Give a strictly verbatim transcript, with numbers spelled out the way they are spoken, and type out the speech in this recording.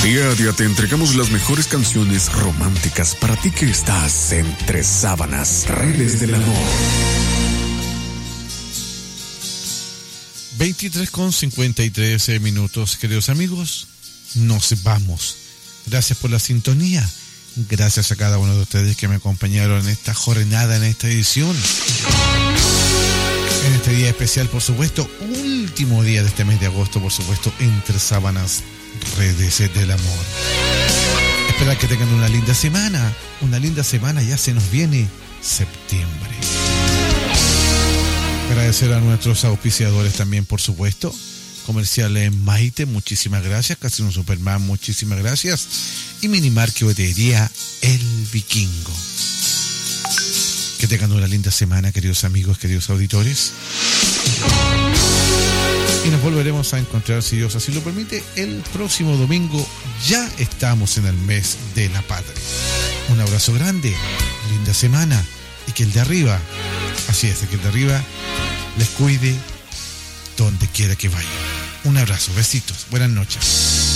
Día a día te entregamos las mejores canciones románticas para ti que estás entre sábanas, redes del amor. veintitrés con cincuenta y tres minutos, queridos amigos, nos vamos. Gracias por la sintonía. Gracias a cada uno de ustedes que me acompañaron en esta jornada, en esta edición. En este día especial, por supuesto, último día de este mes de agosto, por supuesto, entre sábanas, redes del amor. Espero que tengan una linda semana. Una linda semana, ya se nos viene septiembre. Agradecer a nuestros auspiciadores también, por supuesto. Comerciales Maite, muchísimas gracias. Casino Superman, muchísimas gracias. Y Minimarket Botellería El Vikingo. Que tengan una linda semana, queridos amigos, queridos auditores. Y nos volveremos a encontrar, si Dios así lo permite, el próximo domingo. Ya estamos en el mes de la patria. Un abrazo grande, linda semana. Y que el de arriba, así es, que el de arriba les cuide donde quiera que vayan. Un abrazo, besitos, buenas noches.